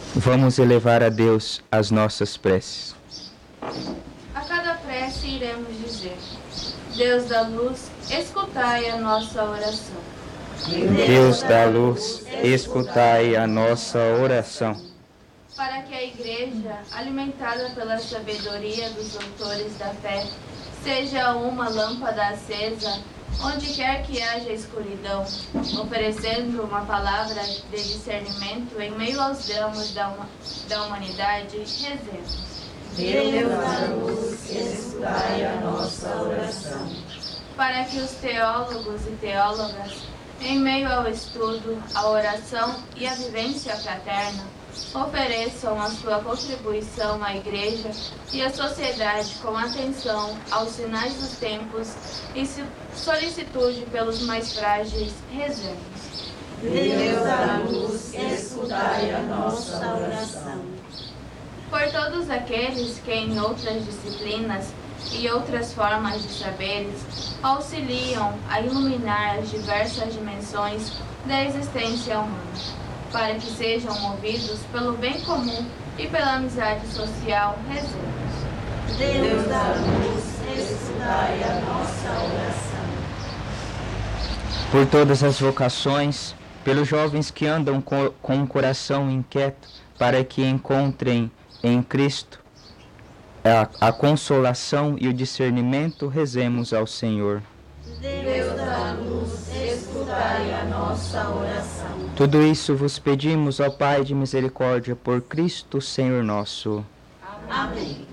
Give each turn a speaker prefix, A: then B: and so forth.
A: Vamos elevar a Deus as nossas preces.
B: A cada prece iremos dizer: Deus da luz, escutai a nossa oração.
A: Deus da luz, escutai a nossa oração.
B: Para que a Igreja, alimentada pela sabedoria dos doutores da fé, seja uma lâmpada acesa, onde quer que haja escuridão, oferecendo uma palavra de discernimento em meio aos dramas da humanidade, rezemos.
C: Deus da luz, escutai a nossa oração.
B: Para que os teólogos e teólogas, em meio ao estudo, a oração e a vivência fraterna, ofereçam a sua contribuição à Igreja e à sociedade com atenção aos sinais dos tempos e solicitude pelos mais frágeis, rezemos.
C: Deus da luz, escutai a nossa oração.
B: Por todos aqueles que em outras disciplinas e outras formas de saberes auxiliam a iluminar as diversas dimensões da existência humana, para que sejam movidos pelo bem comum e pela amizade social, rezemos.
C: Deus da luz, escutai a nossa oração.
A: Por todas as vocações, pelos jovens que andam com um coração inquieto, para que encontrem em Cristo a consolação e o discernimento, rezemos ao Senhor.
C: Deus da luz, escutai a nossa oração.
A: Tudo isso vos pedimos, ó Pai de misericórdia, por Cristo, Senhor nosso.
C: Amém.